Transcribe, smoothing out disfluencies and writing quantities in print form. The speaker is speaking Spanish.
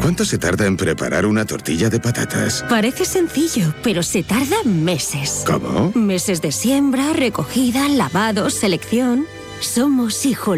¿Cuánto se tarda en preparar una tortilla de patatas? Parece sencillo, pero se tarda meses. ¿Cómo? Meses de siembra, recogida, lavado, selección. Somos Hijos